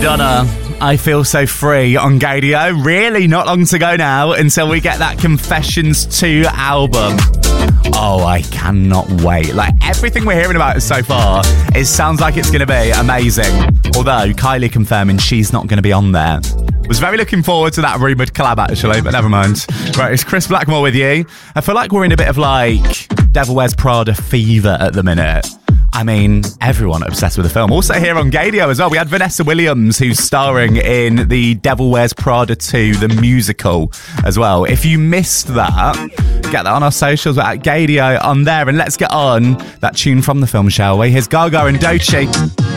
Madonna, I Feel So Free on Gadio. Really not long to go now until we get that Confessions 2 album. Oh, I cannot wait. Like, everything we're hearing about it so far, it sounds like it's going to be amazing. Although, Kylie confirming she's not going to be on there. Was very looking forward to that rumoured collab, actually, but never mind. Right, it's Chris Blackmore with you. I feel like we're in a bit of, like, Devil Wears Prada fever at the minute. I mean, everyone obsessed with the film. Also here on Gadio as well, we had Vanessa Williams, who's starring in the Devil Wears Prada 2, the musical, as well. If you missed that, get that on our socials. We're at Gadio on there. And let's get on that tune from the film, shall we? Here's Gaga and Doechii.